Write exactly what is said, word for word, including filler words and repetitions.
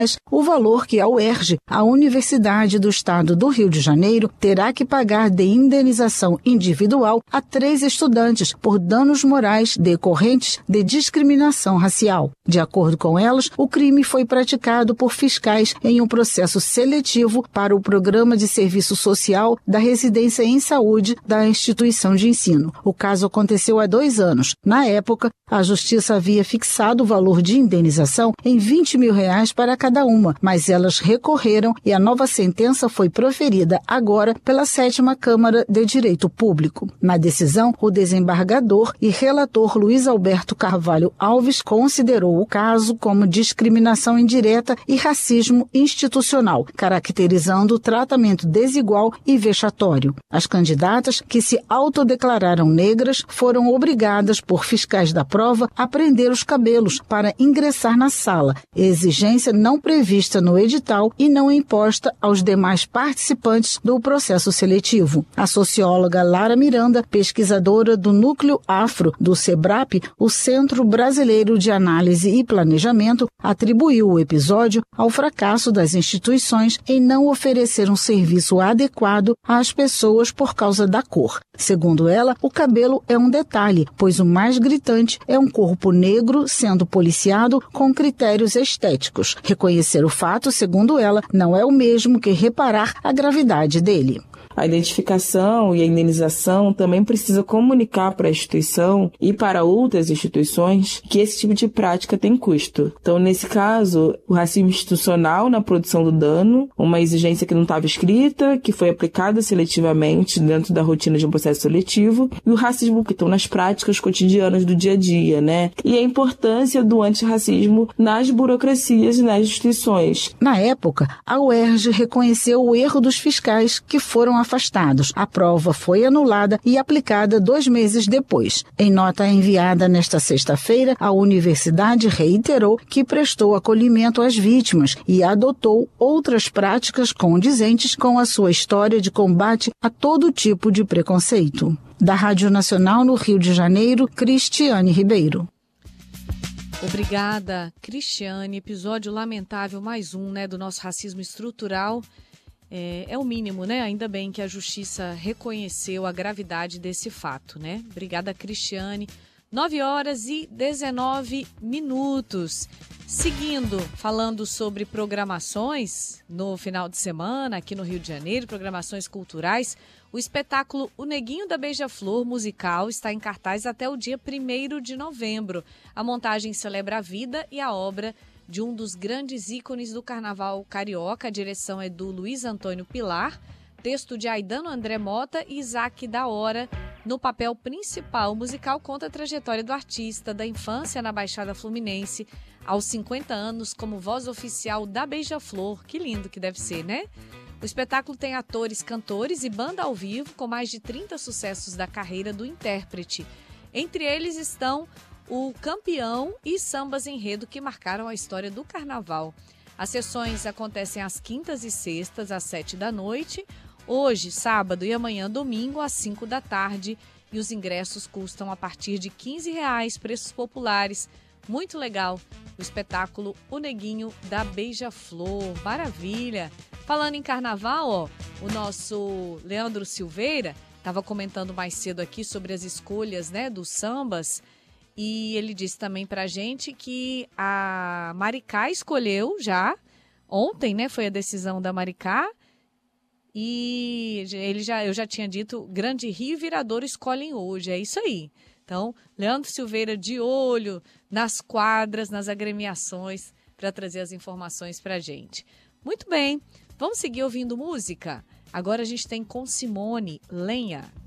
o valor que a U E R J, a Universidade do Estado do Rio de Janeiro, terá que pagar de indenização individual a três estudantes por danos morais decorrentes de discriminação racial. De acordo com elas, o crime foi praticado por fiscais em um processo seletivo para o Programa de Serviço Social da Residência em Saúde da instituição de ensino. O caso aconteceu há dois anos. Na época, a Justiça havia fixado o valor de indenização em vinte mil reais para cada uma, mas elas recorreram e a nova sentença foi proferida agora pela sétima Câmara de Direito Público. Na decisão, o desembargador e relator Luiz Alberto Carvalho Alves considerou o caso como discriminação indireta e racismo institucional, caracterizando o tratamento desigual e vexatório. As candidatas, que se autodeclararam negras, foram obrigadas por fiscais da prova a prender os cabelos para ingressar na sala, exigência não prevista no edital e não imposta aos demais participantes do processo seletivo. A socióloga Lara Miranda, pesquisadora do Núcleo Afro do SEBRAP, o Centro Brasileiro de Análise e Planejamento, atribuiu o episódio ao fracasso das instituições em não oferecer um serviço adequado às pessoas por causa da cor. Segundo ela, o cabelo é um detalhe, pois o mais gritante é um corpo negro sendo policiado com critérios estéticos. Reconhecer o fato, segundo ela, não é o mesmo que reparar a gravidade dele. A identificação e a indenização também precisa comunicar para a instituição e para outras instituições que esse tipo de prática tem custo. Então, nesse caso, o racismo institucional na produção do dano, uma exigência que não estava escrita, que foi aplicada seletivamente dentro da rotina de um processo seletivo, e o racismo que estão nas práticas cotidianas do dia a dia, né? E a importância do antirracismo nas burocracias e nas instituições. Na época, a U E R J reconheceu o erro dos fiscais que foram afastados. A prova foi anulada e aplicada dois meses depois. Em nota enviada nesta sexta-feira, a universidade reiterou que prestou acolhimento às vítimas e adotou outras práticas condizentes com a sua história de combate a todo tipo de preconceito. Da Rádio Nacional no Rio de Janeiro, Cristiane Ribeiro. Obrigada, Cristiane. Episódio lamentável, mais um, né, do nosso racismo estrutural. É, é o mínimo, né? Ainda bem que a Justiça reconheceu a gravidade desse fato, né? Obrigada, Cristiane. nove horas e dezenove minutos. Seguindo, falando sobre programações no final de semana aqui no Rio de Janeiro, programações culturais, o espetáculo O Neguinho da Beija-Flor musical está em cartaz até o dia primeiro de novembro. A montagem celebra a vida e a obra de um dos grandes ícones do carnaval carioca. A direção é do Luiz Antônio Pilar, texto de Aidano André Mota e Isaac da Hora. No papel principal, o musical conta a trajetória do artista, da infância na Baixada Fluminense, aos cinquenta anos como voz oficial da Beija-Flor. Que lindo que deve ser, né? O espetáculo tem atores, cantores e banda ao vivo, com mais de trinta sucessos da carreira do intérprete. Entre eles estão o Campeão e Sambas Enredo, que marcaram a história do carnaval. As sessões acontecem às quintas e sextas, às sete da noite, hoje, sábado e amanhã, domingo, às cinco da tarde. E os ingressos custam a partir de quinze reais, preços populares. Muito legal o espetáculo O Neguinho da Beija-Flor. Maravilha! Falando em carnaval, ó, o nosso Leandro Silveira estava comentando mais cedo aqui sobre as escolhas, né, dos sambas. E ele disse também pra gente que a Maricá escolheu já, ontem, né, foi a decisão da Maricá, e ele já, eu já tinha dito, Grande Rio e Viradouro escolhem hoje, é isso aí. Então, Leandro Silveira de olho nas quadras, nas agremiações, para trazer as informações pra gente. Muito bem, vamos seguir ouvindo música? Agora a gente tem com Simone Lenha.